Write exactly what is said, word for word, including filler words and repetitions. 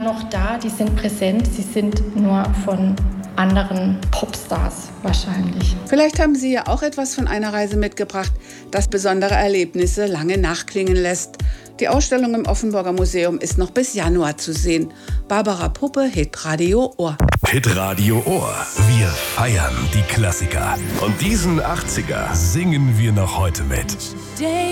noch da, die sind präsent, sie sind nur von anderen Popstars wahrscheinlich. Vielleicht haben Sie ja auch etwas von einer Reise mitgebracht, das besondere Erlebnisse lange nachklingen lässt. Die Ausstellung im Offenburger Museum ist noch bis Januar zu sehen. Barbara Puppe, Hitradio Ohr. Hitradio Ohr. Wir feiern die Klassiker. Und diesen achtziger singen wir noch heute mit.